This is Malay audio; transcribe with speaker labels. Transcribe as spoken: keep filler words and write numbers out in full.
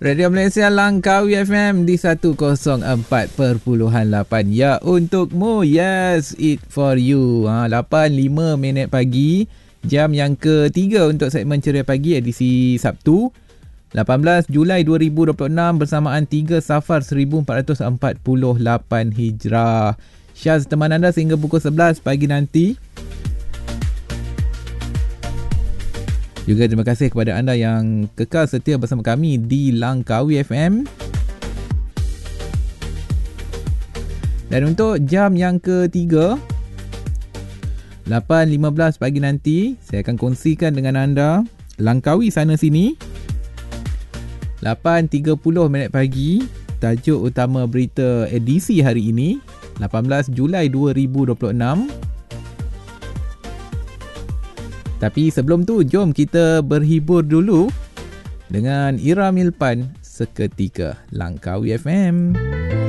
Speaker 1: Radio Malaysia Langkawi F M di seratus empat perpuluhan lapan. Ya, untukmu. Yes, it for you. Ha, lapan lima minit pagi. Jam yang ketiga untuk segmen Ceria Pagi edisi Sabtu. lapan belas Julai dua ribu dua puluh enam bersamaan tiga Safar seribu empat ratus empat puluh lapan Hijrah. Syaz teman anda sehingga pukul sebelas pagi nanti. Juga terima kasih kepada anda yang kekal setia bersama kami di Langkawi F M. Dan untuk jam yang ketiga, lapan lima belas pagi nanti, saya akan kongsikan dengan anda Langkawi sana sini. lapan tiga puluh minit pagi, tajuk utama berita edisi hari ini, lapan belas Julai dua ribu dua puluh enam. Tapi sebelum tu, jom kita berhibur dulu dengan Ira Milpan seketika. Langkawi F M.